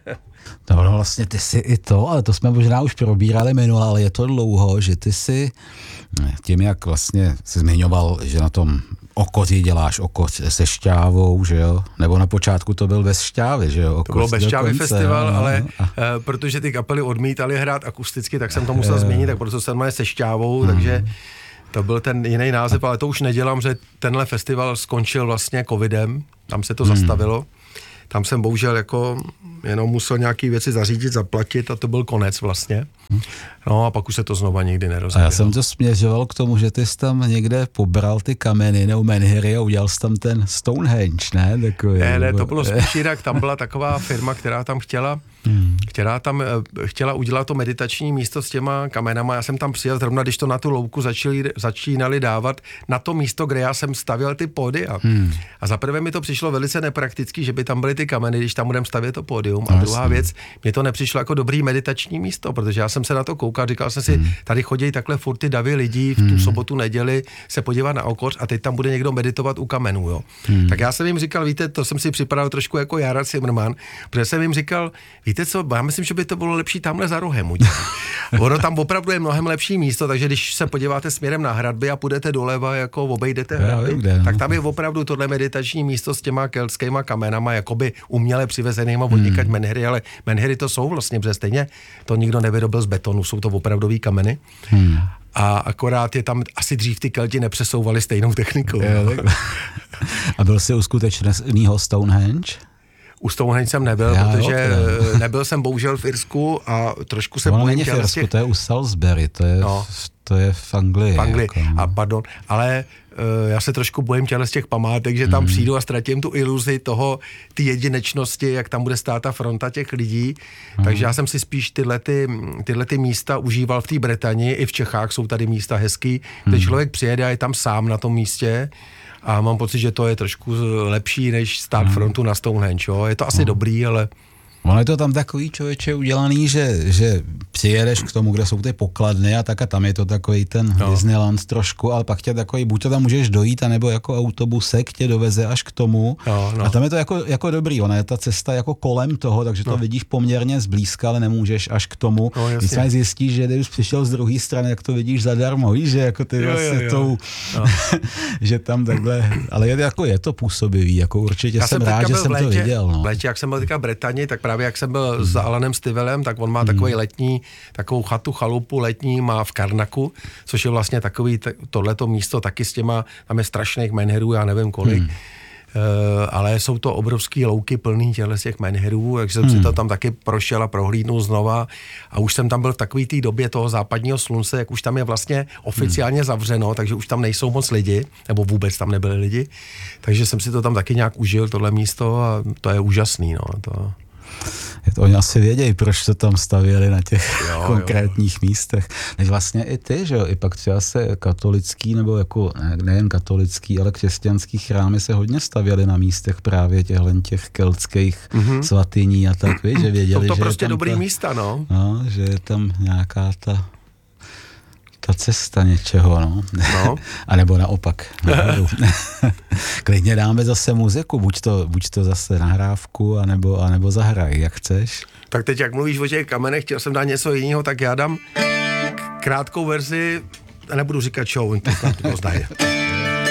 No vlastně ty si i to, ale to jsme možná už probírali minule, ale je to dlouho, že ty si tím, jak vlastně jsi zmiňoval, že na tom okoři děláš okoř se šťávou, že jo? Nebo na počátku to byl bez šťávy, že jo? To bylo bez šťávy festival, no, ale protože ty kapely odmítali hrát akusticky, tak jsem to musel změnit, tak proto se jmenuje se šťávou, takže to byl ten jiný název, ale to už nedělám, že tenhle festival skončil vlastně covidem, tam se to zastavilo. Tam jsem bohužel jako jenom musel nějaký věci zařídit, zaplatit a to byl konec vlastně. No a pak už se to znova nikdy nerozvíjelo. A já jsem to směřoval k tomu, že ty jsi tam někde pobral ty kameny nebo menhiry a udělal jsi tam ten Stonehenge, ne? Takový, ne, to bylo spíš jinak. Tam byla taková firma, která tam chtěla udělat to meditační místo s těma kamenama. Já jsem tam přijel zrovna, když to na tu louku začínali dávat na to místo, kde já jsem stavěl ty pódia. A zaprvé mi to přišlo velice nepraktický, že by tam byly ty kameny, když tam budeme stavět to pódium. A druhá věc, mně to nepřišlo jako dobrý meditační místo, protože já jsem se na to koukal, říkal jsem si, tady chodí takhle furt ty davy lidí v tu sobotu, neděli se podívat na okoř a teď tam bude někdo meditovat u kamenů, jo. Tak já jsem jim říkal, víte, to jsem si připadal trošku jako Jarda Zimmerman, protože jsem jim říkal, víte co, já myslím, že by to bylo lepší tamhle za rohem udělat. Ono tam opravdu je mnohem lepší místo, takže když se podíváte směrem na hradby a půjdete doleva, jako obejdete hradby, tak tam je opravdu tohle meditační místo s těma keltskýma kamenama, jakoby uměle přivezenýma odnikat menhiry, ale menhiry to jsou vlastně, protože stejně to nikdo nevyrobil z betonu, jsou to opravdový kameny. A akorát je tam, asi dřív ty Kelti nepřesouvali stejnou technikou. A byl jsi u skutečného Stonehenge? U Stonehenge jsem nebyl, protože nebyl jsem bohužel v Irsku a trošku se bojím těch... Irsku, to je u Salisbury, to je v Anglii. Jako. A pardon, ale já se trošku bojím z těch památek, že tam přijdu a ztratím tu iluzi toho, ty jedinečnosti, jak tam bude stát ta fronta těch lidí. Takže já jsem si spíš tyhle místa užíval v té Británii, i v Čechách jsou tady místa hezký, kde člověk přijede a je tam sám na tom místě. A mám pocit, že to je trošku lepší, než stát frontu na Stonehenge. Jo? Je to asi dobrý, ale... Ono je to tam takový, člověče, udělaný, že přijedeš k tomu, kde jsou ty pokladny a tak a tam je to takový ten Disneyland trošku, ale pak tě takový, buď to tam můžeš dojít, anebo jako autobusek tě doveze až k tomu. A tam je to jako dobrý, ona je ta cesta jako kolem toho, takže to vidíš poměrně zblízka, ale nemůžeš až k tomu. Když se zjistíš, že když přišel z druhé strany, jak to vidíš zadarmo, víš, že jako ty vlastně tou, že tam takhle, ale je to působivý, jako určitě jsem rád, že jsem to viděl. V létě, jak jsem byl teďka v Británii, tak právě jak jsem byl s Alanem Stivelem, tak on má takovou chatu, chalupu letní má v Karnaku, což je vlastně takový tohleto místo taky s těma, tam je strašných menhirů, já nevím kolik, ale jsou to obrovský louky plný z těch menhirů, takže jsem si to tam taky prošel a prohlídnul znova a už jsem tam byl v takový té době toho západního slunce, jak už tam je vlastně oficiálně zavřeno, takže už tam nejsou moc lidi, nebo vůbec tam nebyli lidi, takže jsem si to tam taky nějak užil, tohle místo a to je úžasný, no, Oni asi vědějí, proč to tam stavěli na těch konkrétních místech. Než vlastně i ty, že jo, i pak třeba se katolický, nebo jako nejen katolický, ale křesťanský chrámy se hodně stavěly na místech právě těch keltských svatyní a tak, víš, že věděli, to že prostě dobrý místa, no. Že je tam nějaká ta cesta něčeho, no. A nebo naopak. Klidně dáme zase muziku, buď to zase nahrávku, anebo zahraj, jak chceš. Tak teď, jak mluvíš o těch kamenech, chtěl jsem dát něco jiného, tak já dám krátkou verzi, nebudu říkat show, to znají.